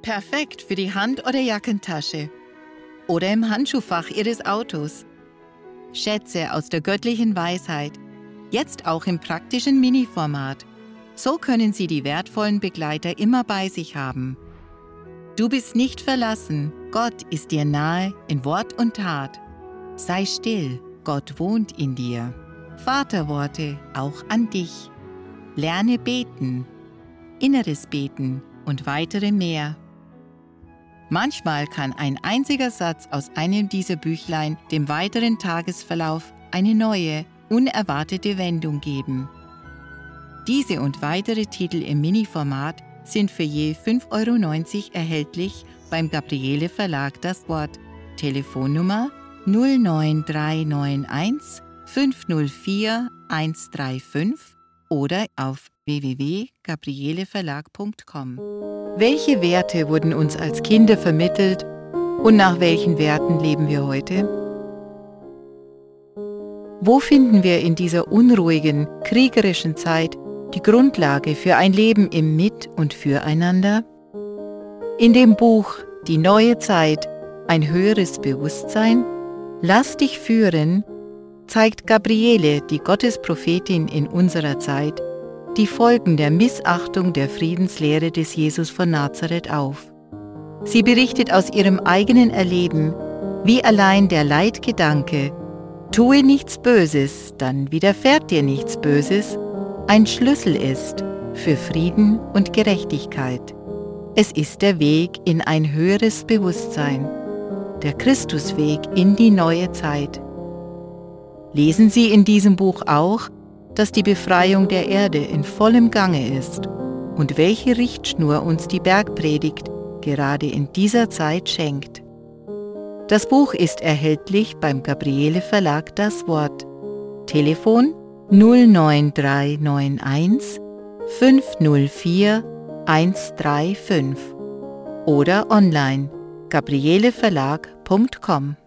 Perfekt für die Hand- oder Jackentasche oder im Handschuhfach Ihres Autos. Schätze aus der göttlichen Weisheit, jetzt auch im praktischen Mini-Format. So können Sie die wertvollen Begleiter immer bei sich haben. Du bist nicht verlassen, Gott ist dir nahe in Wort und Tat. Sei still, Gott wohnt in dir. Vaterworte auch an dich. Lerne beten, inneres Beten und weitere mehr. Manchmal kann ein einziger Satz aus einem dieser Büchlein dem weiteren Tagesverlauf eine neue, unerwartete Wendung geben. Diese und weitere Titel im Mini-Format sind für je 5,90 € erhältlich beim Gabriele Verlag Das Wort. Telefonnummer 09391 504 135 oder auf www.gabrieleverlag.com. Welche Werte wurden uns als Kinder vermittelt und nach welchen Werten leben wir heute? Wo finden wir in dieser unruhigen, kriegerischen Zeit die Grundlage für ein Leben im Mit- und Füreinander? In dem Buch Die neue Zeit – ein höheres Bewusstsein? Lass dich führen zeigt Gabriele, die Gottesprophetin in unserer Zeit, die Folgen der Missachtung der Friedenslehre des Jesus von Nazareth auf. Sie berichtet aus ihrem eigenen Erleben, wie allein der Leitgedanke „Tue nichts Böses, dann widerfährt dir nichts Böses“ ein Schlüssel ist für Frieden und Gerechtigkeit. Es ist der Weg in ein höheres Bewusstsein, der Christusweg in die neue Zeit. Lesen Sie in diesem Buch auch, dass die Befreiung der Erde in vollem Gange ist und welche Richtschnur uns die Bergpredigt gerade in dieser Zeit schenkt. Das Buch ist erhältlich beim Gabriele Verlag Das Wort. Telefon 09391 504 135 oder online gabrieleverlag.com.